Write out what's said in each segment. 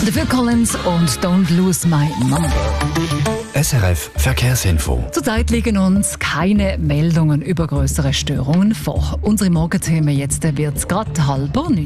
The Phil Collins und Don't Lose My Number. SRF Verkehrsinfo. Zurzeit liegen uns keine Meldungen über größere Störungen vor. Unsere Morgenthemen jetzt wird es gerade 8:30.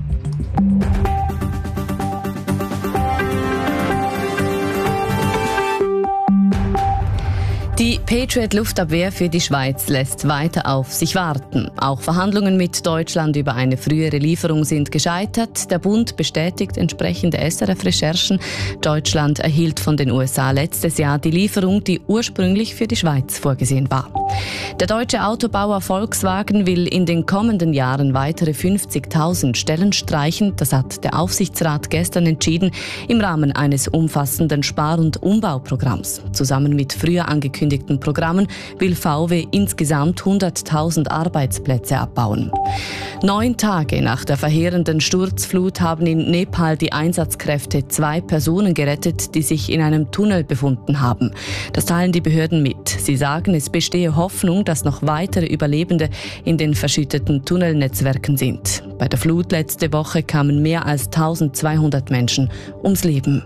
Die Patriot-Luftabwehr für die Schweiz lässt weiter auf sich warten. Auch Verhandlungen mit Deutschland über eine frühere Lieferung sind gescheitert. Der Bund bestätigt entsprechende SRF-Recherchen. Deutschland erhielt von den USA letztes Jahr die Lieferung, die ursprünglich für die Schweiz vorgesehen war. Der deutsche Autobauer Volkswagen will in den kommenden Jahren weitere 50.000 Stellen streichen. Das hat der Aufsichtsrat gestern entschieden im Rahmen eines umfassenden Spar- und Umbauprogramms. Zusammen mit früher angekündigten Programmen will VW insgesamt 100.000 Arbeitsplätze abbauen. 9 Tage nach der verheerenden Sturzflut haben in Nepal die Einsatzkräfte 2 Personen gerettet, die sich in einem Tunnel befunden haben. Das teilen die Behörden mit. Sie sagen, es bestehe Hoffnung, dass noch weitere Überlebende in den verschütteten Tunnelnetzwerken sind. Bei der Flut letzte Woche kamen mehr als 1200 Menschen ums Leben.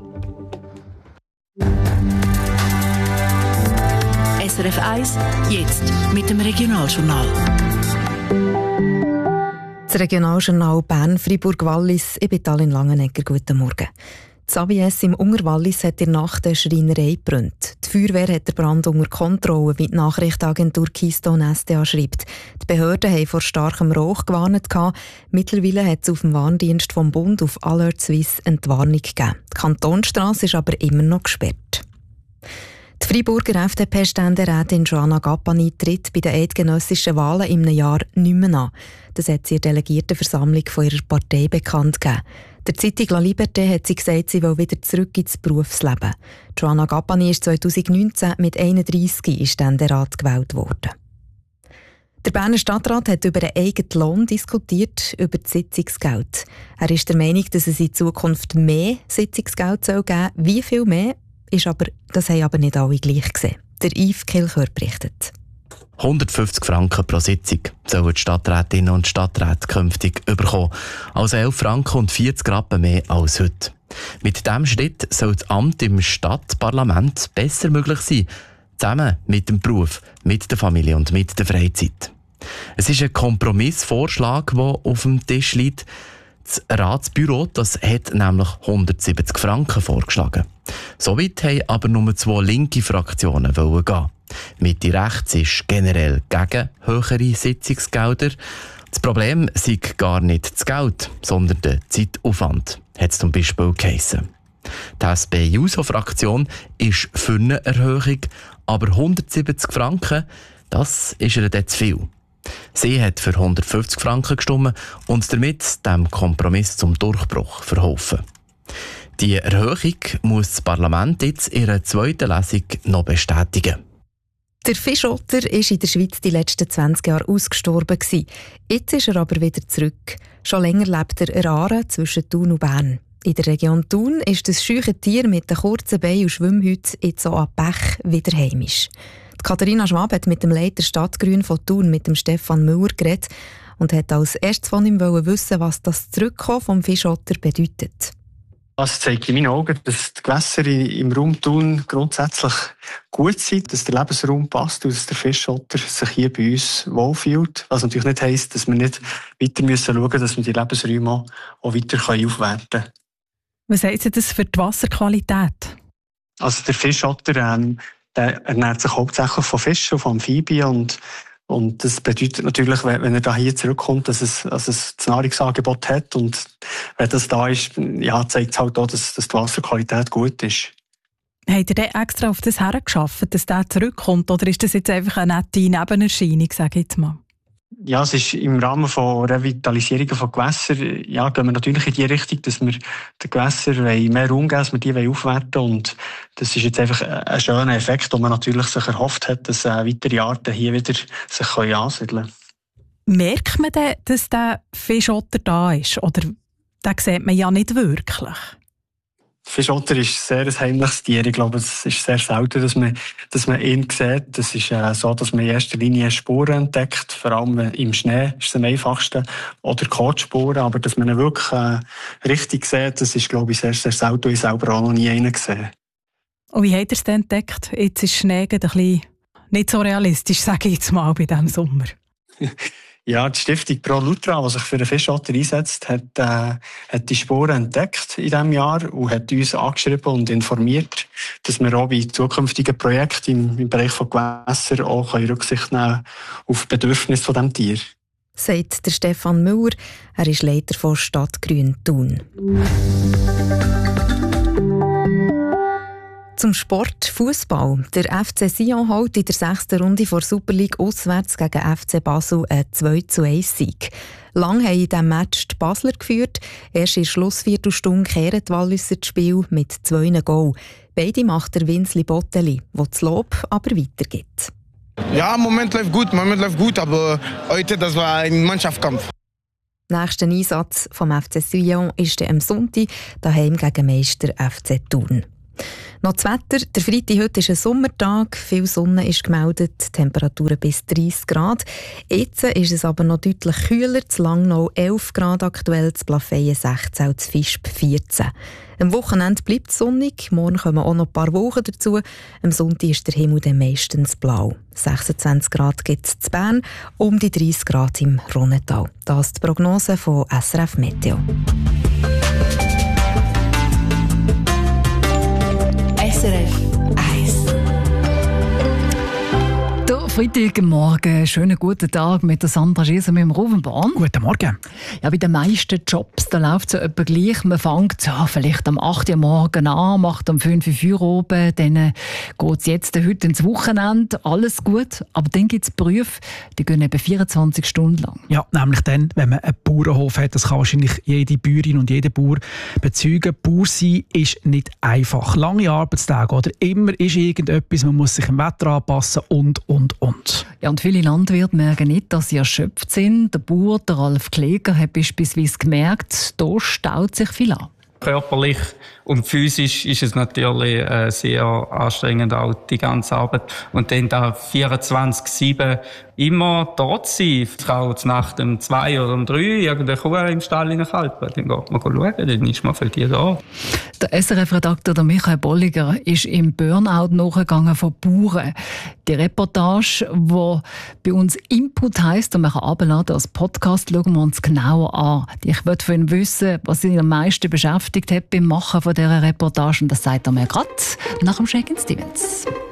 SRF 1, jetzt mit dem Regionaljournal. Das Regionaljournal Bern-Fribourg-Wallis. Ich bin Talin Langenegger. Guten Morgen. Das AWS im Unterwallis hat in der Nacht eine Schreinerei gebrannt. Die Feuerwehr hat den Brand unter Kontrolle, wie die Nachrichtenagentur Keystone SDA schreibt. Die Behörden haben vor starkem Rauch gewarnt. Mittlerweile hat es auf dem Warndienst vom Bund auf Alert Suisse eine Warnung gegeben. Die Kantonsstrasse ist aber immer noch gesperrt. Die Freiburger FDP-Ständerätin Joanna Gappani tritt bei den eidgenössischen Wahlen im Jahr nicht mehr an. Das hat sie in der Delegiertenversammlung von ihrer Partei bekannt gegeben. Der Zeitung La Liberté hat sie gesagt, sie will wieder zurück ins Berufsleben. Joanna Gappani ist 2019 mit 31 in Ständerat gewählt worden. Der Berner Stadtrat hat über den eigenen Lohn diskutiert, über das Sitzungsgeld. Er ist der Meinung, dass es in Zukunft mehr Sitzungsgeld geben soll. Wie viel mehr? Das haben aber nicht alle gleich gesehen. Der Yves Kilchör berichtet. 150 Franken pro Sitzung sollen die Stadträtinnen und Stadträte künftig bekommen. Also 11 Franken und 40 Rappen mehr als heute. Mit diesem Schritt soll das Amt im Stadtparlament besser möglich sein, zusammen mit dem Beruf, mit der Familie und mit der Freizeit. Es ist ein Kompromissvorschlag, der auf dem Tisch liegt. Das Ratsbüro das hat nämlich 170 Franken vorgeschlagen. Soweit haben aber nur 2 linke Fraktionen gehen. Mitte rechts ist generell gegen höhere Sitzungsgelder. Das Problem sei gar nicht das Geld, sondern der Zeitaufwand, hat es zum Beispiel geheissen. Die SP-JUSO-Fraktion ist für eine Erhöhung, aber 170 Franken, das ist ihr dann zu viel. Sie hat für 150 Franken gestimmt und damit dem Kompromiss zum Durchbruch verholfen. Die Erhöhung muss das Parlament jetzt in ihrer zweiten Lesung noch bestätigen. Der Fischotter war in der Schweiz die letzten 20 Jahre ausgestorben. Jetzt ist er aber wieder zurück. Schon länger lebt er in Aare zwischen Thun und Bern. In der Region Thun ist das scheuche Tier mit den kurzen Beinen und Schwimmhäuten jetzt auch an Pech wieder heimisch. Katharina Schwab hat mit dem Leiter Stadtgrün von Thun, mit dem Stefan Müller, geredet und hat als erstes von ihm wissen, was das Zurückkommen vom Fischotter bedeutet. Das zeigt in meinen Augen, dass die Gewässer im Raum Thun grundsätzlich gut sind, dass der Lebensraum passt und dass der Fischotter sich hier bei uns wohlfühlt. Was natürlich nicht heisst, dass wir nicht weiter schauen müssen, dass wir die Lebensräume auch weiter aufwerten können. Was heisst das für die Wasserqualität? Also der Fischotter der ernährt sich hauptsächlich von Fischen, von Amphibien und das bedeutet natürlich, wenn er da hier zurückkommt, dass es das Nahrungsangebot hat und wenn das da ist, ja, zeigt es halt auch, dass die Wasserqualität gut ist. Habt ihr denn extra auf das hergeschafft, dass der zurückkommt oder ist das jetzt einfach eine nette Nebenerscheinung, sage ich jetzt mal? Ja, es ist im Rahmen von Revitalisierungen von Gewässern, ja, gehen wir natürlich in die Richtung, dass wir den Gewässern mehr Raum geben, dass wir die aufwerten und das ist jetzt einfach ein schöner Effekt, den man natürlich sich erhofft hat, dass weitere Arten hier wieder sich ansiedeln können. Merkt man denn, dass der Fischotter da ist oder den sieht man ja nicht wirklich? Fischotter ist sehr ein heimliches Tier. Ich glaube, es ist sehr selten, dass man ihn sieht. Es ist so, dass man in erster Linie Spuren entdeckt, vor allem im Schnee ist es am einfachsten, oder Kotspuren, aber dass man ihn wirklich richtig sieht, das ist, glaube ich, sehr, sehr selten. Ich selber auch noch nie einen gesehen. Und wie habt ihr es denn entdeckt? Jetzt ist Schnee ein bisschen nicht so realistisch, sage ich jetzt mal, bei diesem Sommer. Ja, die Stiftung Pro Lutra, die sich für den Fischotter einsetzt, hat die Spuren entdeckt in diesem Jahr und hat uns angeschrieben und informiert, dass wir auch bei zukünftigen Projekten im Bereich von Gewässern auch Rücksicht nehmen auf die Bedürfnisse von diesem Tier. Sagt der Stefan Müller, er ist Leiter von Stadtgrün Thun. Zum Sport Fußball. Der FC Sion holt in der 6. Runde vor Super League auswärts gegen FC Basel einen 2:1-Sieg. Lang haben in diesem Match die Basler geführt. Erst in der Schlussviertelstunde kehren die Walliser das Spiel mit 2 Goals. Beide macht der Winzli Botteli, der das Lob aber weitergibt. Ja, im Moment läuft gut, aber heute das war ein Mannschaftskampf. Nächster Einsatz vom FC Sion ist am Sonntag daheim gegen Meister FC Thun. Noch das Wetter. Der Freitag heute ist ein Sommertag. Viel Sonne ist gemeldet, Temperaturen bis 30 Grad. Jetzt ist es aber noch deutlich kühler. Zu Langnau 11 Grad aktuell, zu Plafeyen 16 und zu Visp 14. Am Wochenende bleibt es sonnig. Morgen kommen auch noch ein paar Wochen dazu. Am Sonntag ist der Himmel dann meistens blau. 26 Grad gibt es in Bern, um die 30 Grad im Rhônetal. Das ist die Prognose von SRF Meteo. SRF 1. Der Freitagmorgen, schönen guten Tag mit der Sandra Schieser mit dem Ruvenborn. Guten Morgen. Ja, bei den meisten Jobs da läuft es ja etwa gleich. Man fängt vielleicht am 8 Uhr morgen an, macht um 5 Uhr Feierabend, dann geht es jetzt heute ins Wochenende, alles gut. Aber dann gibt es Berufe, die gehen eben 24 Stunden lang. Ja, nämlich dann, wenn man einen Bauernhof hat, das kann wahrscheinlich jede Bäuerin und jeder Bauer bezeugen. Bauer sein ist nicht einfach. Lange Arbeitstage, oder? Immer ist irgendetwas, man muss sich dem Wetter anpassen und. Ja, und viele Landwirte merken nicht, dass sie erschöpft sind. Der Bauer, der Ralf Kläger, hat beispielsweise gemerkt, da staut sich viel an. Körperlich und physisch ist es natürlich sehr anstrengend, auch die ganze Arbeit. Und dann da 24/7 immer dort sein. Auch Nacht um 2 oder um 3 irgendeine Kuh im Stall kalben. Dann geht man schauen, dann ist man für die da. Der SRF-Redakteur Michael Bolliger ist im Burnout nachgegangen von Bauern. Die Reportage, die bei uns Input heisst und man kann herunterladen als Podcast, schauen wir uns genauer an. Ich möchte von Ihnen wissen, was Sie am meisten beschäftigt hat beim Machen von dieser Reportage. Und das sagt er mir gerade nach dem Shakin' Stevens.